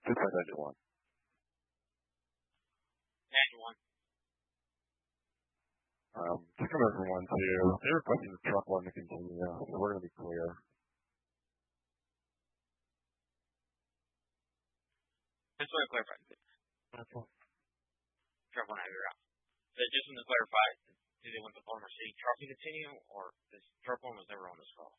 Dispatch Engine 1. Engine 1. Just coming from 1-2. They're requesting the truck 1 to continue, so we're going to be clear. Just want to clarify. Truck 1 have your route. So just want to clarify, do they want the Baltimore City truck to continue, or this truck 1 was never on this call?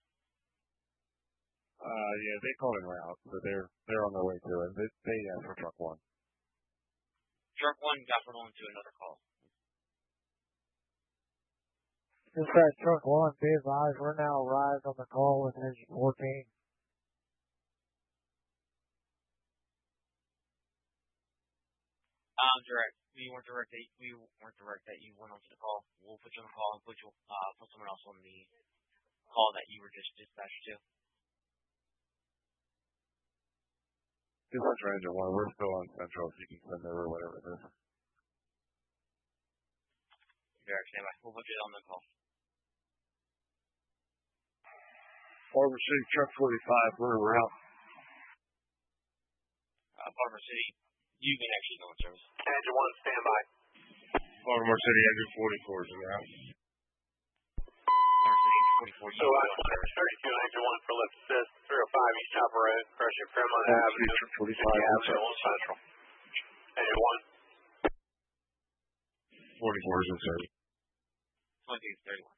Yeah, they called in route, so they're on their way to it. They asked for truck 1. Truck 1 got put on to another call. Dispatch Truck 1, be advised, we're now arrived on the call with engine 14. Direct. We weren't direct that you went onto the call. We'll put you on the call and put someone else on the call that you were just dispatched to. Dispatch Engine 1, we're still on Central, so you can send over whatever it is. Direct, stand by. We'll put you on the call. Baltimore City Truck 45, we're en route. Baltimore City, you can actually go in service. Engine 1, stand by. Baltimore City Engine 44 is en route. Baltimore City 44, So I'm 32, Engine 1 for lift assist, 305 East Chopper Road, approaching Fremont Avenue, Truck 45, Avenue on Central. Engine 1. 44 is in service. 20 31.